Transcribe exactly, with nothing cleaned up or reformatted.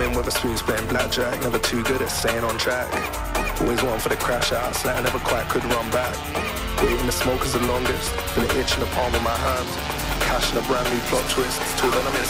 Chilling with a spoons, playing blackjack. Never too good at staying on track. Always one for the crash outs, like I never quite could run back. Waiting the smoke is the longest, feel the itch in the palm of my hand. Cash in a brand new plot twist, till then I'm in